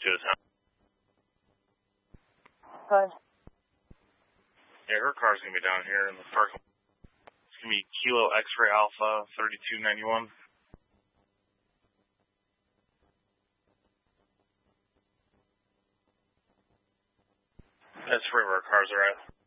to the town. Hi. Yeah, her car's going to be down here in the parking lot. It's going to be Kilo X-Ray Alpha 3291. That's where our cars are at.